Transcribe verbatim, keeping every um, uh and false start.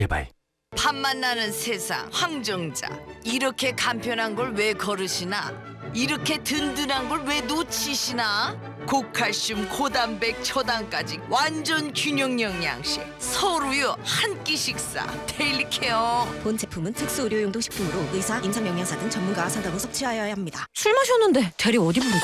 제발. 밥맛 나는 세상 황정자, 이렇게 간편한 걸 왜 거르시나? 이렇게 든든한 걸 왜 놓치시나? 고칼슘 고단백 초당까지 완전 균형 영양식 서울우유 한 끼 식사 데일리케어. 본 제품은 특수 의료용도 식품으로 의사, 임상영양사 등 전문가와 상담 후 섭취하여야 합니다. 술 마셨는데 대리 어디 부르지?